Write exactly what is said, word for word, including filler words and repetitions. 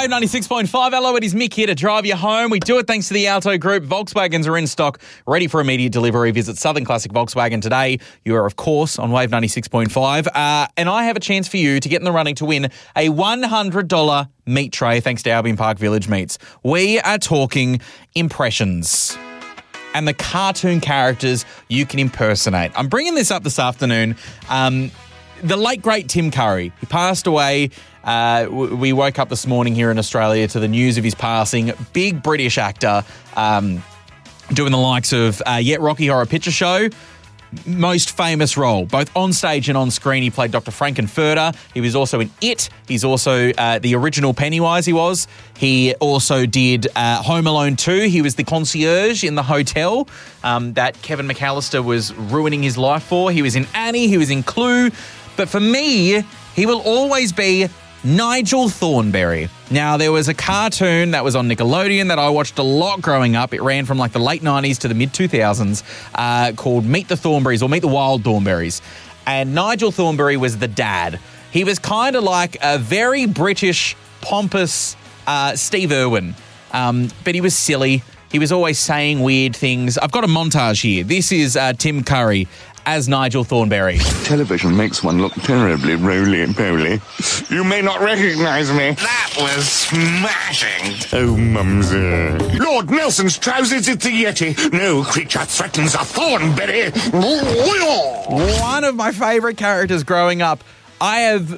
Wave ninety-six point five. Hello, it is Mick here to drive you home. We do it thanks to the Alto Group. Volkswagens are in stock, ready for immediate delivery. Visit Southern Classic Volkswagen today. You are, of course, on Wave ninety-six point five. Uh, and I have a chance for you to get in the running to win a one hundred dollars meat tray thanks to Albion Park Village Meats. We are talking impressions and the cartoon characters you can impersonate. I'm bringing this up this afternoon. Um, the late, great Tim Curry, he passed away. Uh, we woke up this morning here in Australia to the news of his passing. Big British actor, um, doing the likes of, uh, yeah, Rocky Horror Picture Show. Most famous role, both on stage and on screen. He played Doctor Frankenfurter. He was also in It. He's also uh, the original Pennywise he was. He also did uh, Home Alone two. He was the concierge in the hotel um, that Kevin McAllister was ruining his life for. He was in Annie. He was in Clue. But for me, he will always be Nigel Thornberry. Now, there was a cartoon that was on Nickelodeon that I watched a lot growing up. It ran from like the late nineties to the mid two thousands uh, called Meet the Thornberries or Meet the Wild Thornberries. And Nigel Thornberry was the dad. He was kind of like a very British, pompous uh, Steve Irwin, um, but he was silly. He was always saying weird things. I've got a montage here. This is uh, Tim Curry as Nigel Thornberry. Television makes one look terribly roly-poly. You may not recognise me. That was smashing. Oh, Mumsy. Lord Nelson's trousers, it's a Yeti. No creature threatens a Thornberry. One of my favourite characters growing up. I have